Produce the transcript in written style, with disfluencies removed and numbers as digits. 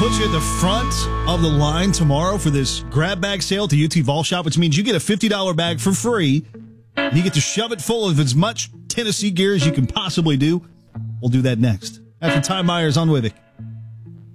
put you at the front of the line tomorrow for this grab bag sale at the UT Vol Shop, which means you get a $50 bag for free. And you get to shove it full of as much Tennessee gear as you can possibly do. We'll do that next. After Ty Myers on Wivik.